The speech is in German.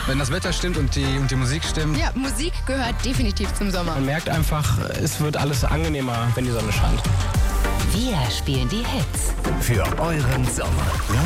Wenn das Wetter stimmt und die Musik stimmt. Ja, Musik gehört definitiv zum Sommer. Man merkt einfach, es wird alles angenehmer, wenn die Sonne scheint. Wir spielen die Hits für euren Sommer.